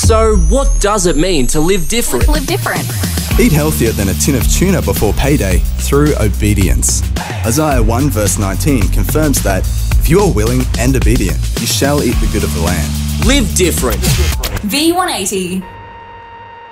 So, what does it mean to live different? Live different. Eat healthier than a tin of tuna before payday through obedience. Isaiah 1 verse 19 confirms that if you are willing and obedient, you shall eat the good of the land. Live different. V180.